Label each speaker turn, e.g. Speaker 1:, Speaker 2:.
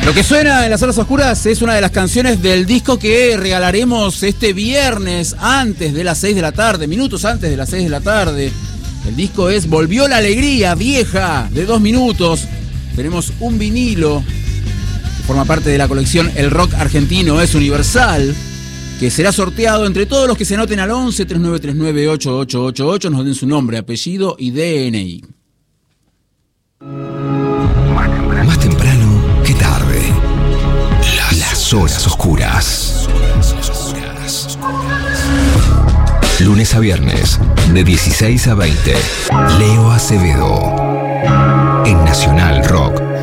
Speaker 1: Lo que suena en las horas oscuras es una de las canciones del disco que regalaremos este viernes antes de las 6 de la tarde, minutos antes de las 6 de la tarde. El disco es Volvió la Alegría, vieja, de 2 minutos. Tenemos un vinilo que forma parte de la colección El Rock Argentino es Universal, que será sorteado entre todos los que se anoten al 11 3939 8888, nos den su nombre, apellido y DNI.
Speaker 2: Más temprano que tarde. Las horas oscuras. Lunes a viernes, de 16 a 20. Leo Acevedo. En Nacional Rock.